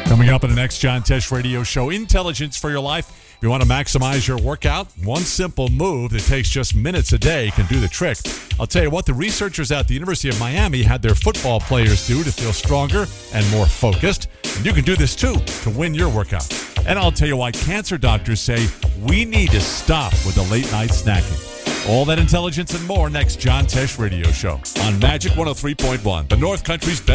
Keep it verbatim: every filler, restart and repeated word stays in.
Coming up in the next John Tesh Radio Show, intelligence for your life. If you want to maximize your workout, one simple move that takes just minutes a day can do the trick. I'll tell you what the researchers at the University of Miami had their football players do to feel stronger and more focused. And you can do this too to win your workout. And I'll tell you why cancer doctors say we need to stop with the late night snacking. All that intelligence and more next John Tesh Radio Show on Magic one oh three point one, the North Country's best.